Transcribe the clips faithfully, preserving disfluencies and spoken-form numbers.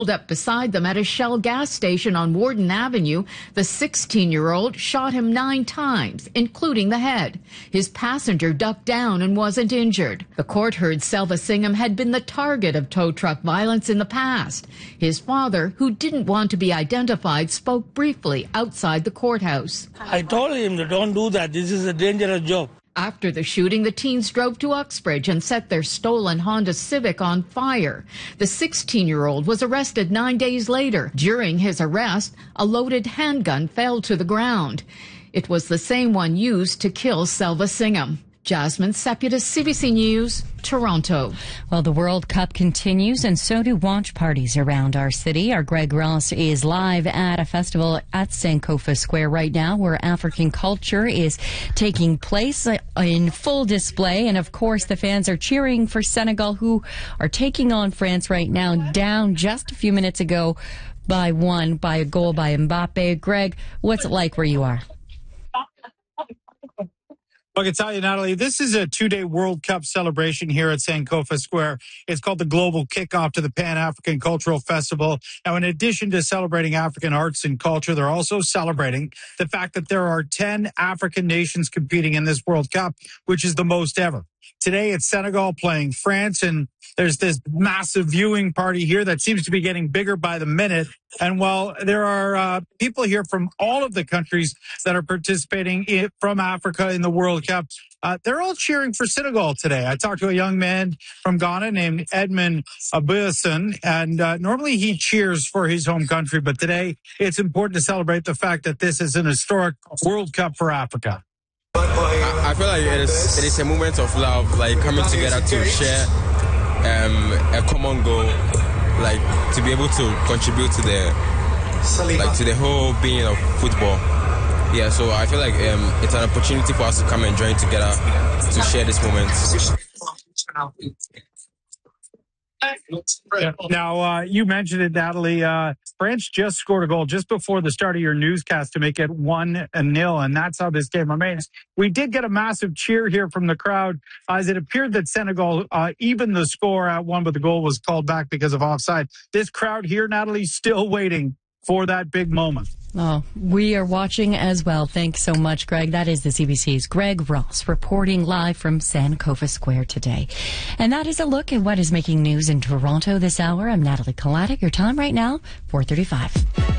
up beside them at a Shell gas station on Warden Avenue, the sixteen-year-old shot him nine times, including the head. His passenger ducked down and wasn't injured. The court heard Selva Singham had been the target of tow truck violence in the past. His father, who didn't want to be identified, spoke briefly outside the courthouse. I told him to don't do that. This is a dangerous job. After the shooting, the teens drove to Uxbridge and set their stolen Honda Civic on fire. The sixteen-year-old was arrested nine days later. During his arrest, a loaded handgun fell to the ground. It was the same one used to kill Selva Singham. Jasmine Seputis, C B C News, Toronto. Well, the World Cup continues, and so do watch parties around our city. Our Greg Ross is live at a festival at Sankofa Square right now, where African culture is taking place in full display. And, of course, the fans are cheering for Senegal, who are taking on France right now, down just a few minutes ago by one, by a goal by Mbappe. Greg, what's it like where you are? I can tell you, Natalie, this is a two-day World Cup celebration here at Sankofa Square. It's called the Global Kickoff to the Pan-African Cultural Festival. Now, in addition to celebrating African arts and culture, they're also celebrating the fact that there are ten African nations competing in this World Cup, which is the most ever. Today, it's Senegal playing France, and there's this massive viewing party here that seems to be getting bigger by the minute. And while there are uh, people here from all of the countries that are participating in, from Africa in the World Cup, uh, they're all cheering for Senegal today. I talked to a young man from Ghana named Edmund Abuyason, and uh, normally he cheers for his home country, but today it's important to celebrate the fact that this is an historic World Cup for Africa. I, I feel like it is, it is a moment of love, like coming together to share um, a common goal, like to be able to contribute to the like to the whole being of football. Yeah, so I feel like um, it's an opportunity for us to come and join together to share this moment. Yeah. Now, uh, you mentioned it, Natalie. Uh, France just scored a goal just before the start of your newscast to make it one nil, and that's how this game remains. We did get a massive cheer here from the crowd as it appeared that Senegal uh, evened the score at one, but the goal was called back because of offside. This crowd here, Natalie, still waiting for that big moment. Oh, we are watching as well. Thanks so much, Greg. That is the C B C's Greg Ross reporting live from Sankofa Square today. And that is a look at what is making news in Toronto this hour. I'm Natalie Kalatic. Your time right now, four thirty-five.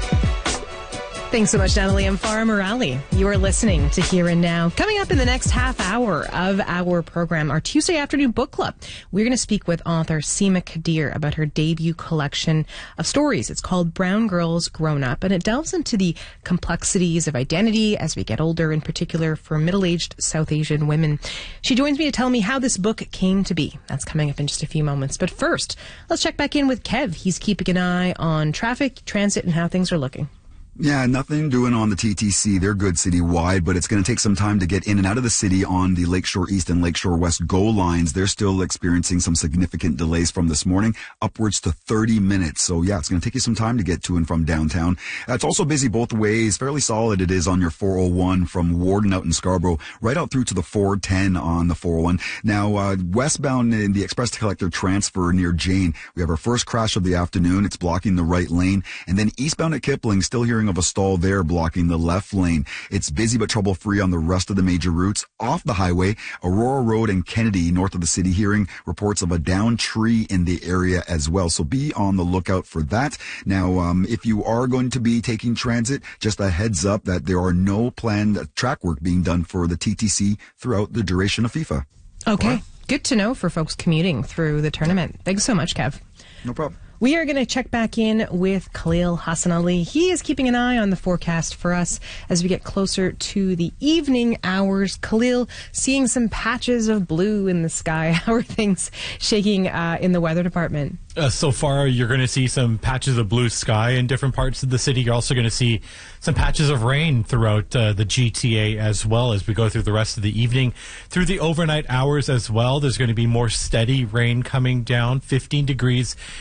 Thanks so much, Natalie. I'm Farah Morali. You are listening to Here and Now. Coming up in the next half hour of our program, our Tuesday afternoon book club, we're going to speak with author Seema Kadir about her debut collection of stories. It's called Brown Girls Grown Up, and it delves into the complexities of identity as we get older, in particular for middle-aged South Asian women. She joins me to tell me how this book came to be. That's coming up in just a few moments. But first, let's check back in with Kev. He's keeping an eye on traffic, transit, and how things are looking. Yeah, nothing doing on the T T C. They're good citywide, but it's going to take some time to get in and out of the city on the Lakeshore East and Lakeshore West GO lines. They're still experiencing some significant delays from this morning, upwards to thirty minutes. So yeah, it's going to take you some time to get to and from downtown. Uh, it's also busy both ways. Fairly solid it is on your four oh one from Warden out in Scarborough, right out through to the four ten on the four oh one. Now, uh, westbound in the Express Collector transfer near Jane, we have our first crash of the afternoon. It's blocking the right lane. And then eastbound at Kipling, still hearing of a stall there blocking the left lane. It's busy but trouble-free on the rest of the major routes. Off the highway, Aurora Road and Kennedy, north of the city, hearing reports of a downed tree in the area as well. So be on the lookout for that. Now, um, if you are going to be taking transit, just a heads up that there are no planned track work being done for the T T C throughout the duration of FIFA. Okay. Right. Good to know for folks commuting through the tournament. Thanks so much, Kev. No problem. We are going to check back in with Khalil Hassan Ali. He is keeping an eye on the forecast for us as we get closer to the evening hours. Khalil, seeing some patches of blue in the sky. How are things shaking uh, in the weather department? Uh, so far, you're going to see some patches of blue sky in different parts of the city. You're also going to see some patches of rain throughout uh, the G T A as well as we go through the rest of the evening. Through the overnight hours as well, there's going to be more steady rain coming down. fifteen degrees is going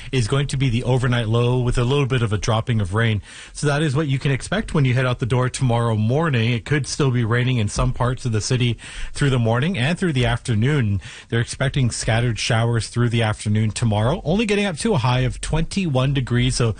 to be the overnight low with a little bit of a dropping of rain. So that is what you can expect when you head out the door tomorrow morning. It could still be raining in some parts of the city through the morning and through the afternoon. They're expecting scattered showers through the afternoon tomorrow, only getting up to a high of twenty-one degrees. So